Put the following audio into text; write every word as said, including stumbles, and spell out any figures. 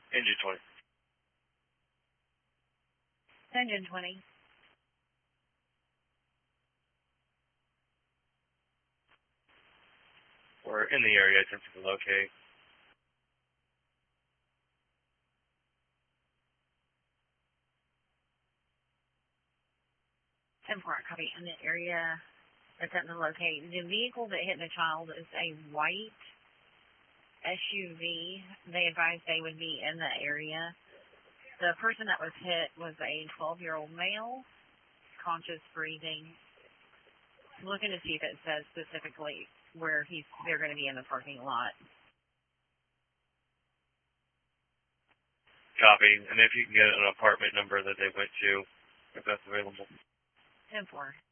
Engine twenty. Engine twenty. We're in the area attempting to locate. ten four, copy. In the area attempting to locate. The vehicle that hit the child is a white S U V. They advised they would be in the area. The person that was hit was a twelve-year-old male, conscious breathing. Looking to see if it says specifically where he's they're going to be in the parking lot. Copy. And if you can get an apartment number that they went to, if that's available. ten four.